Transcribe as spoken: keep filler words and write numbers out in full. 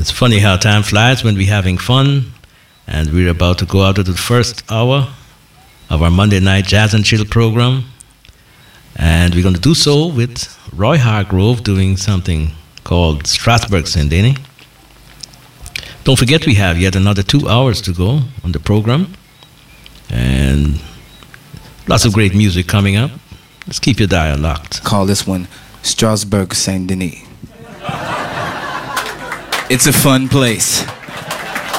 It's funny how time flies when we're having fun, and we're about to go out to the first hour of our Monday night Jazz and Chill program. And we're going to do so with Roy Hargrove doing something called Strasbourg Saint-Denis. Don't forget we have yet another two hours to go on the program. And lots of great music coming up. Let's keep your dial locked. Call this one Strasbourg Saint-Denis. It's a fun place.